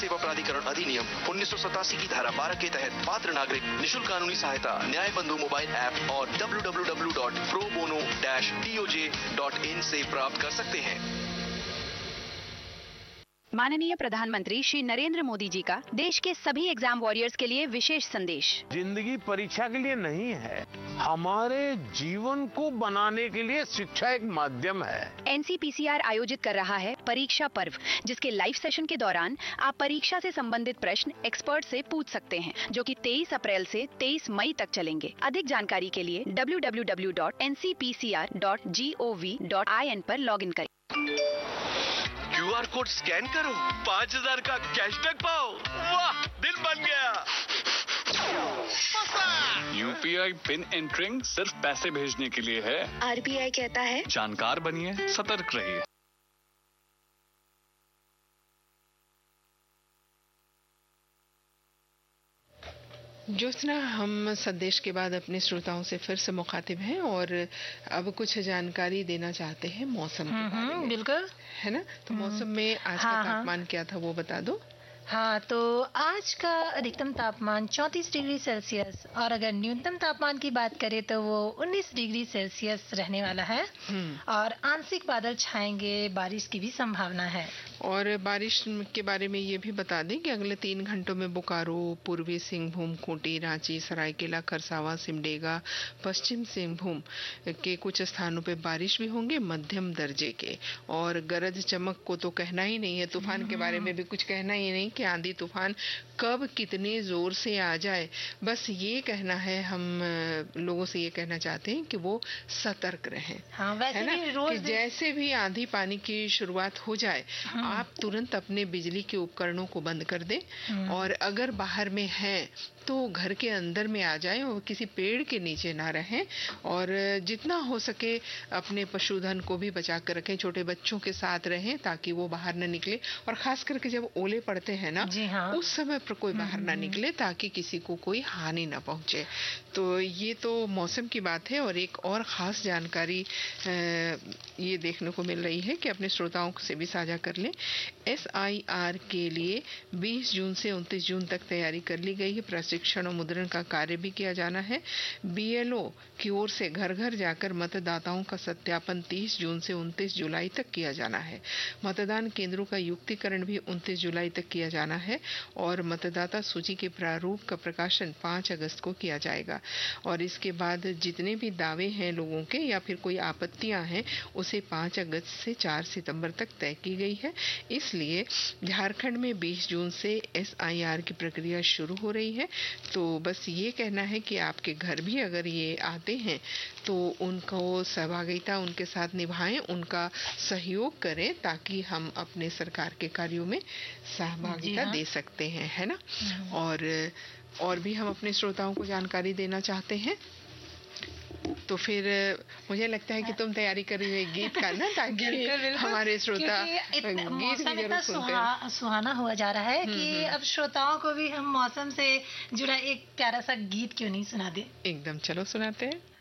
सेवा प्राधिकरण अधिनियम 1987 की धारा 12 के तहत पात्र नागरिक निशुल्क कानूनी सहायता न्याय बंधु मोबाइल ऐप और www.probono-toj.in से प्राप्त कर सकते हैं। माननीय प्रधानमंत्री श्री नरेंद्र मोदी जी का देश के सभी एग्जाम वॉरियर्स के लिए विशेष संदेश। जिंदगी परीक्षा के लिए नहीं है, हमारे जीवन को बनाने के लिए शिक्षा एक माध्यम है। एनसीपीसीआर आयोजित कर रहा है परीक्षा पर्व, जिसके लाइव सेशन के दौरान आप परीक्षा से संबंधित प्रश्न एक्सपर्ट से पूछ सकते हैं, जो कि 23 अप्रैल से 23 मई तक चलेंगे। अधिक जानकारी के लिए www.ncpcr.gov.in पर लॉगिन करें। QR कोड स्कैन करो, 5000 का कैशबैक पाओ। वाह, दिल बन गया। UPI पिन एंटरिंग सिर्फ पैसे भेजने के लिए है। RBI कहता है जानकार बनिए, सतर्क रहिए। ज्योत्सना, हम संदेश के बाद अपने श्रोताओं से फिर से मुखातिब हैं और अब कुछ जानकारी देना चाहते हैं मौसम के बारे में। बिल्कुल, है ना? तो मौसम में आज का तापमान क्या था वो बता दो। हाँ, तो आज का अधिकतम तापमान 34 डिग्री सेल्सियस और अगर न्यूनतम तापमान की बात करें तो वो 19 डिग्री सेल्सियस रहने वाला है और आंशिक बादल छाएंगे, बारिश की भी संभावना है। और बारिश के बारे में ये भी बता दें कि अगले 3 घंटों में बोकारो, पूर्वी सिंहभूम, खूंटी, रांची, सरायकेला, खरसावां, सिमडेगा, पश्चिम सिंहभूम के कुछ स्थानों पे बारिश भी होंगे मध्यम दर्जे के। और गरज चमक को तो कहना ही नहीं है, तूफान के बारे में भी कुछ कहना ही नहीं कि आंधी तूफान कब कितने जोर से आ जाए। बस ये कहना है, हम लोगों से ये कहना चाहते हैं कि वो सतर्क रहें। हाँ, वैसे है ना? भी रोज कि जैसे भी आंधी पानी की शुरुआत हो जाए, आप तुरंत अपने बिजली के उपकरणों को बंद कर दें और अगर बाहर में हैं तो घर के अंदर में आ जाएं और किसी पेड़ के नीचे ना रहें और जितना हो सके अपने पशुधन को भी बचा कर रखें। छोटे बच्चों के साथ रहें ताकि वो बाहर न निकले और खास करके जब ओले पड़ते हैं ना, उस समय पर कोई बाहर ना निकले ताकि किसी को कोई हानि ना पहुंचे। तो ये तो मौसम की बात है। और एक और खास जानकारी ये देखने को मिल रही है कि अपने श्रोताओं से भी साझा कर लें। SIR के लिए 20 जून से 29 जून तक तैयारी कर ली गई है। प्रशिक्षण और मुद्रण का कार्य भी किया जाना है। BLO की ओर से घर घर जाकर मतदाताओं का सत्यापन 30 जून से 29 जुलाई तक किया जाना है। मतदान केंद्रों का युक्तिकरण भी 29 जुलाई तक किया जाना है और मतदाता सूची के प्रारूप का प्रकाशन 5 अगस्त को किया जाएगा। और इसके बाद जितने भी दावे हैं लोगों के या फिर कोई आपत्तियां हैं, उसे 5 अगस्त से 4 सितंबर तक तय की गई है। इसलिए झारखंड में 20 जून से SIR की प्रक्रिया शुरू हो रही है। तो बस ये कहना है कि आपके घर भी अगर ये आते हैं तो उनको सहभागिता उनके साथ निभाएं, उनका सहयोग करें ताकि हम अपने सरकार के कार्यों में सहभागिता दे सकते हैं, है ना? और भी हम अपने श्रोताओं को जानकारी देना चाहते हैं। तो फिर मुझे लगता है कि तुम तैयारी कर रही हो गीत का ना, ताकि हमारे श्रोता गीत भी जरूर सुनते हैं। सुहाना हुआ जा रहा है कि अब श्रोताओं को भी हम मौसम से जुड़ा एक प्यारा सा गीत क्यों नहीं सुना दे। एकदम, चलो सुनाते हैं।